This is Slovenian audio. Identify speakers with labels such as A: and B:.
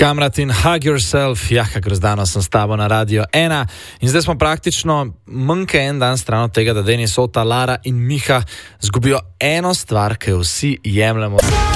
A: Kamrat in Hug Yourself, kakor zdano sem s tabo na Radio 1 in zdaj smo praktično manj kot en dan stran od tega, da Denis, Ota, Lara in Miha zgubijo eno stvar, ki jo vsi jemljemo